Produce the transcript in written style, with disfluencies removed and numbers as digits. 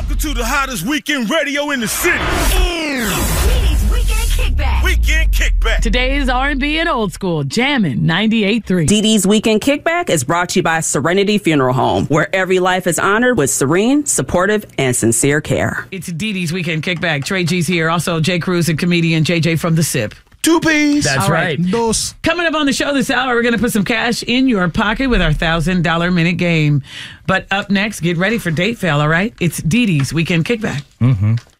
Welcome to the hottest weekend radio in the city. Dee Weekend Kickback. Weekend Kickback. Today's R&B and old school, Jammin' 98.3. Dee Dee's Weekend Kickback is brought to you by Serenity Funeral Home, where every life is honored with serene, supportive, and sincere care. It's Dee Dee's Weekend Kickback. Trey G's here. Also, Jay Cruz and comedian JJ from The Sip. 2 P's. That's All right. Dos. Coming up on the show this hour, we're going to put some cash in your pocket with our $1,000 minute game. But up next, get ready for Date Fail, all right? It's Dee Dee's Weekend Kickback.